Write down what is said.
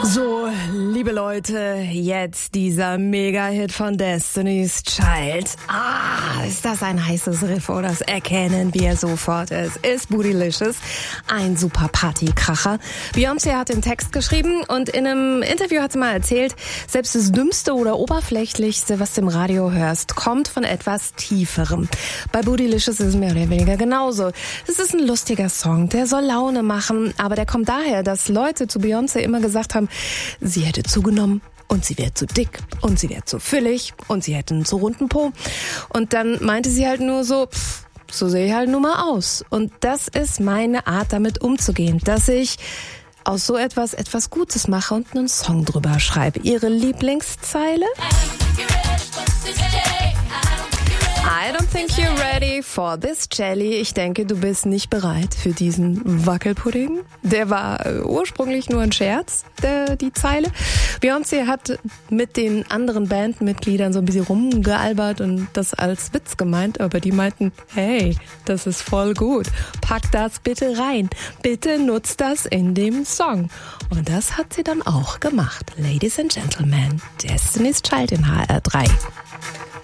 So, liebe Leute, jetzt dieser Mega-Hit von Destiny's Child. Ist das ein heißes Riff, oder? Das erkennen wir sofort. Es ist Bootylicious, ein super Partykracher. Beyoncé hat den Text geschrieben und in einem Interview hat sie mal erzählt, selbst das Dümmste oder Oberflächlichste, was du im Radio hörst, kommt von etwas Tieferem. Bei Bootylicious ist es mehr oder weniger genauso. Es ist ein lustiger Song, der soll Laune machen, aber der kommt daher, dass Leute zu Beyoncé immer gesagt haben, sie hätte zugenommen und sie wäre zu dick und sie wäre zu füllig und sie hätte einen zu runden Po. Und dann meinte sie halt nur so, so sehe ich halt nur mal aus. Und das ist meine Art, damit umzugehen, dass ich aus so etwas Gutes mache und einen Song drüber schreibe. Ihre Lieblingszeile? I don't think you're ready for this jelly. Ich denke, du bist nicht bereit für diesen Wackelpudding. Der war ursprünglich nur ein Scherz, die Zeile. Beyoncé hat mit den anderen Bandmitgliedern so ein bisschen rumgealbert und das als Witz gemeint, aber die meinten, hey, das ist voll gut. Pack das bitte rein. Bitte nutzt das in dem Song. Und das hat sie dann auch gemacht. Ladies and Gentlemen, Destiny's Child in HR3.